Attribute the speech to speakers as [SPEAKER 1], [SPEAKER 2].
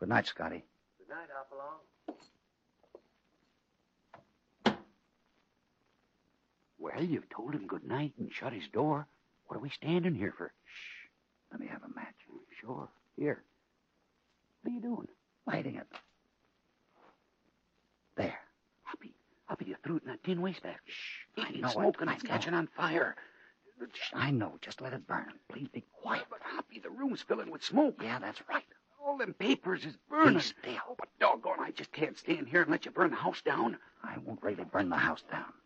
[SPEAKER 1] Good night, Scotty.
[SPEAKER 2] Good night, Hopalong.
[SPEAKER 3] Well, you've told him good night and shut his door. What are we standing here for?
[SPEAKER 1] Shh. Let me have a match.
[SPEAKER 3] Sure. Here. What are you doing?
[SPEAKER 1] Lighting it. There.
[SPEAKER 3] Hoppy, you threw it in that tin waste bag.
[SPEAKER 1] Shh.
[SPEAKER 3] It's smoking. It's catching on fire.
[SPEAKER 1] Shh, I know. Just let it burn. Please be quiet.
[SPEAKER 3] But, Hoppy, the room's filling with smoke.
[SPEAKER 1] Yeah, that's right.
[SPEAKER 3] All them papers is burning.
[SPEAKER 1] Be still.
[SPEAKER 3] But doggone, I just can't stand here and let you burn the house down.
[SPEAKER 1] I won't really burn the house down.